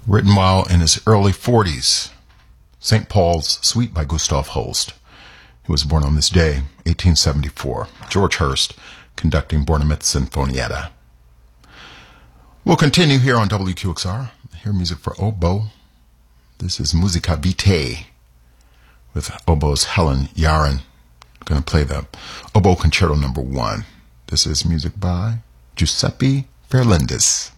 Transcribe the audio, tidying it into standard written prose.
written while in his early 40s. St. Paul's Suite by Gustav Holst. He was born on this day, 1874. George Hurst, conducting Bornemouth Sinfonietta. We'll continue here on WQXR. Hear music for oboe. This is Musica Vitae with oboe's Helen Yaren. Going to play the Oboe Concerto No. 1. This is music by Giuseppe Ferlindis.